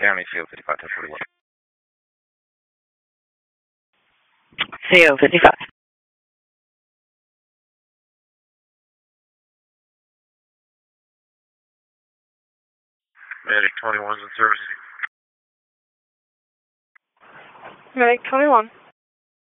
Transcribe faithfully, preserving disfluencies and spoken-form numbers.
County, C O fifty-five, ten forty-one. C O fifty-five. Medic twenty-one's in service. Medic twenty-one.